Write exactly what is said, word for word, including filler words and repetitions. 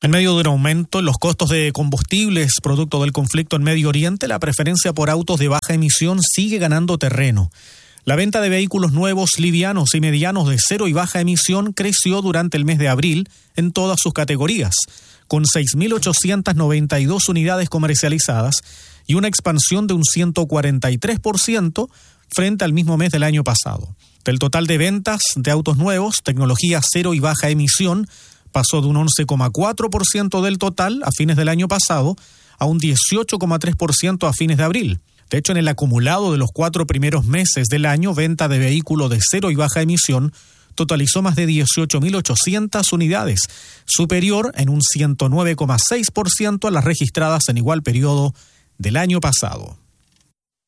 En medio de un aumento en los costos de combustibles producto del conflicto en Medio Oriente, la preferencia por autos de baja emisión sigue ganando terreno. La venta de vehículos nuevos, livianos y medianos de cero y baja emisión creció durante el mes de abril en todas sus categorías, con seis mil ochocientas noventa y dos unidades comercializadas y una expansión de un ciento cuarenta y tres por ciento frente al mismo mes del año pasado. Del total de ventas de autos nuevos, tecnología cero y baja emisión pasó de un once coma cuatro por ciento del total a fines del año pasado a un dieciocho coma tres por ciento a fines de abril. De hecho, en el acumulado de los cuatro primeros meses del año, venta de vehículos de cero y baja emisión totalizó más de dieciocho mil ochocientas unidades, superior en un ciento nueve coma seis por ciento a las registradas en igual periodo del año pasado.